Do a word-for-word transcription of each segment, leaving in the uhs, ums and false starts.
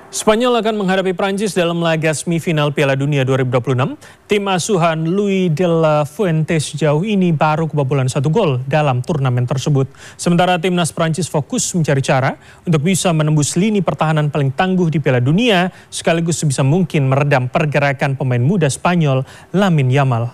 Spanyol akan menghadapi Prancis dalam laga semifinal Piala Dunia dua ribu dua puluh enam. Tim asuhan Luis de la Fuente sejauh ini baru kebobolan satu gol dalam turnamen tersebut. Sementara timnas Prancis fokus mencari cara untuk bisa menembus lini pertahanan paling tangguh di Piala Dunia, sekaligus sebisa mungkin meredam pergerakan pemain muda Spanyol Lamine Yamal.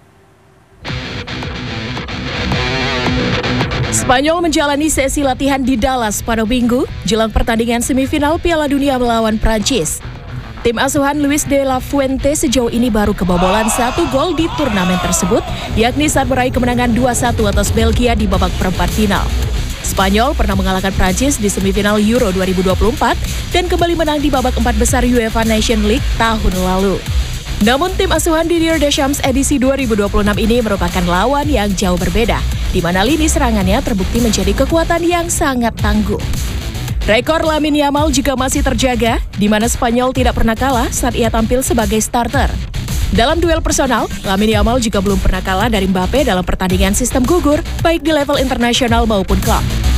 Spanyol menjalani sesi latihan di Dallas pada Minggu jelang pertandingan semifinal Piala Dunia melawan Prancis. Tim asuhan Luis de la Fuente sejauh ini baru kebobolan satu gol di turnamen tersebut, yakni saat meraih kemenangan dua satu atas Belgia di babak perempat final. Spanyol pernah mengalahkan Prancis di semifinal Euro dua ribu dua puluh empat dan kembali menang di babak empat besar UEFA Nations League tahun lalu. Namun tim asuhan Didier Deschamps edisi dua ribu dua puluh enam ini merupakan lawan yang jauh berbeda, di mana lini serangannya terbukti menjadi kekuatan yang sangat tangguh. Rekor Lamine Yamal juga masih terjaga, di mana Spanyol tidak pernah kalah saat ia tampil sebagai starter. Dalam duel personal, Lamine Yamal juga belum pernah kalah dari Mbappe dalam pertandingan sistem gugur, baik di level internasional maupun klub.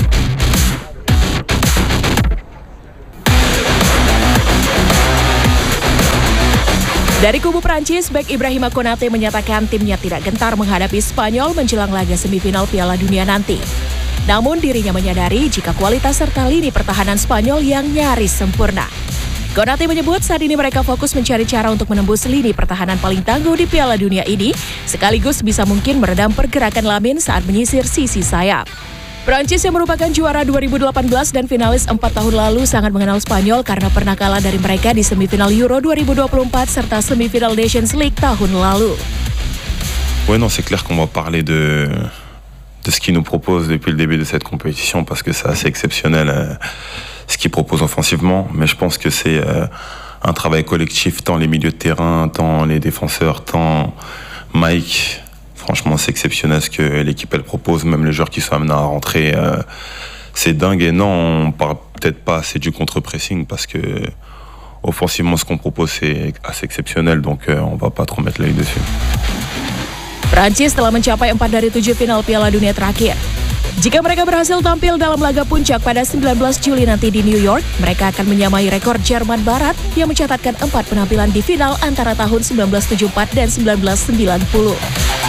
Dari kubu Prancis, bek Ibrahima Konate menyatakan timnya tidak gentar menghadapi Spanyol menjelang laga semifinal Piala Dunia nanti. Namun dirinya menyadari jika kualitas serta lini pertahanan Spanyol yang nyaris sempurna. Konate menyebut saat ini mereka fokus mencari cara untuk menembus lini pertahanan paling tangguh di Piala Dunia ini, sekaligus bisa mungkin meredam pergerakan Lamine saat menyisir sisi sayap. Prancis yang merupakan juara dua ribu delapan belas dan finalis empat tahun lalu sangat mengenal Spanyol karena pernah kalah dari mereka di semifinal Euro dua ribu dua puluh empat serta semifinal Nations League tahun lalu. Ouais, non, c'est clair qu'on va parler de de ce qu'ils nous proposent depuis le début de cette compétition parce que c'est assez exceptionnel euh, ce qu'ils proposent offensivement, mais je pense que c'est euh, un travail collectif, tant les milieux de terrain, tant les défenseurs, tant Mike. Franchement, c'est exceptionnel ce que l'équipe elle propose, même les joueurs qui sont amenés à rentrer, euh, c'est dingue. Et non, on parle peut-être pas assez du contre-pressing parce que offensivement, ce qu'on propose c'est assez exceptionnel, donc euh, on va pas trop mettre l'œil dessus. Prancis telah mencapai empat dari tujuh final Piala Dunia terakhir. Jika mereka berhasil tampil dalam laga puncak pada sembilan belas Juli nanti di New York, mereka akan menyamai rekor Jerman Barat yang mencatatkan empat penampilan di final antara tahun sembilan belas tujuh puluh empat dan sembilan belas sembilan puluh.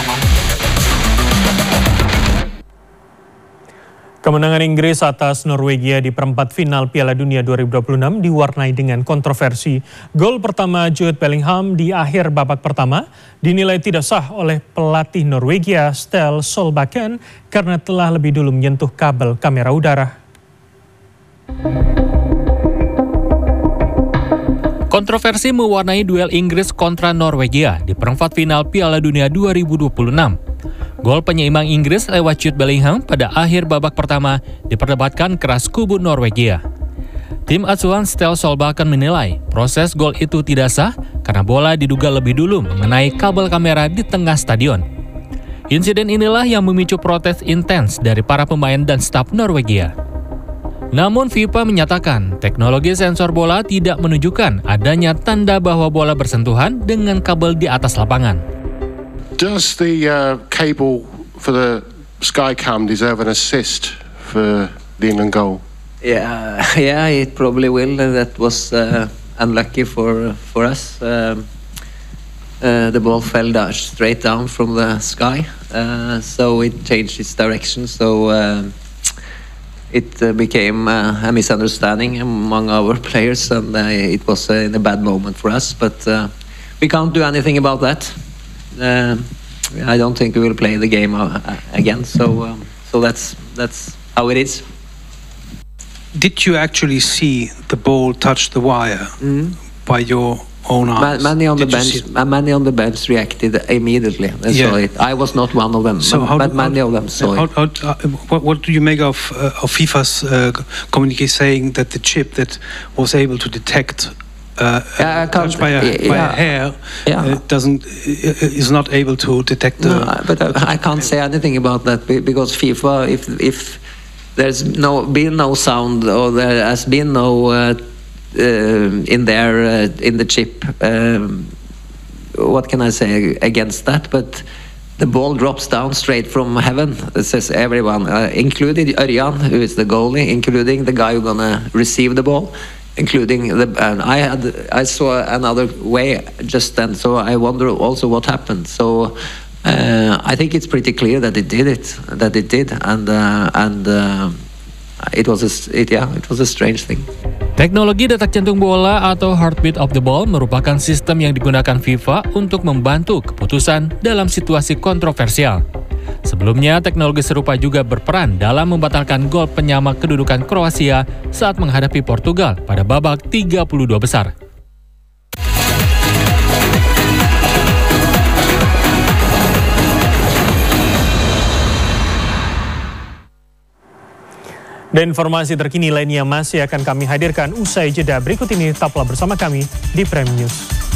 Kemenangan Inggris atas Norwegia di perempat final Piala Dunia dua ribu dua puluh enam diwarnai dengan kontroversi. Gol pertama Jude Bellingham di akhir babak pertama dinilai tidak sah oleh pelatih Norwegia Ståle Solbakken karena telah lebih dulu menyentuh kabel kamera udara. Kontroversi mewarnai duel Inggris kontra Norwegia di perempat final Piala Dunia dua ribu dua puluh enam. Gol penyeimbang Inggris lewat Jude Bellingham pada akhir babak pertama diperdebatkan keras kubu Norwegia. Tim asuhan Ståle Solbakken menilai proses gol itu tidak sah karena bola diduga lebih dulu mengenai kabel kamera di tengah stadion. Insiden inilah yang memicu protes intens dari para pemain dan staf Norwegia. Namun FIFA menyatakan teknologi sensor bola tidak menunjukkan adanya tanda bahwa bola bersentuhan dengan kabel di atas lapangan. Does the uh, cable for the Skycam deserve an assist for the England goal? Yeah, yeah, it probably will. That was uh, unlucky for for us. Um, uh, the ball fell down, straight down from the sky, uh, so it changed its direction. So uh, it uh, became uh, a misunderstanding among our players, and uh, it was uh, in a bad moment for us. But uh, we can't do anything about that. Uh, I don't think we will play the game uh, again. So, um, so that's that's how it is. Did you actually see the ball touch the wire mm. by your own eyes? Many on Did the bench, many on the bench reacted immediately. And yeah. saw it. I was not one of them, so but, how but do, many how, of them saw how, it. How, uh, what, what do you make of uh, of FIFA's uh, communique saying that the chip that was able to detect Uh, yeah, touched by a, yeah, by a hair yeah. uh, doesn't uh, is not able to detect the. No, but uh, I can't say anything about that because FIFA, if if there's no been no sound or there has been no uh, uh, in there uh, in the chip, um, what can I say against that? But the ball drops down straight from heaven. It says everyone, uh, including Örjan, who is the goalie, including the guy who's gonna receive the ball. including the. And I had I saw another way just then, so I wonder also what happened. So uh, I think it's pretty clear that it did it, that it did, and uh, and uh, it was a, it, yeah, it was a strange thing. Teknologi detak jantung bola atau heartbeat of the ball merupakan sistem yang digunakan FIFA untuk membantu keputusan dalam situasi kontroversial. Sebelumnya, teknologi serupa juga berperan dalam membatalkan gol penyama kedudukan Kroasia saat menghadapi Portugal pada babak tiga puluh dua besar. Dan informasi terkini lainnya masih akan kami hadirkan usai jeda. Berikut ini tetaplah bersama kami di Prime News.